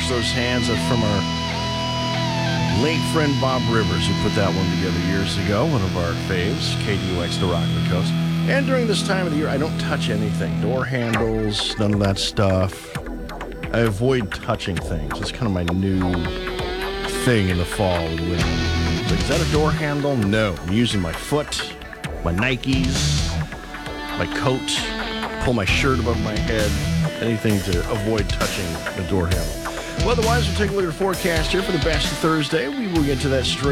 wash those hands from our late friend Bob Rivers, who put that one together years ago, one of our faves, KDUX, the Rockland Coast. And during this time of the year, I don't touch anything. Door handles, none of that stuff. I avoid touching things. It's kind of my new thing in the fall. Like, is that a door handle? No. I'm using my foot, my Nikes, my coat, pull my shirt above my head, anything to avoid touching the door handle. Well, otherwise, we'll take a look at the forecast here for the best of Thursday. We will get to that straight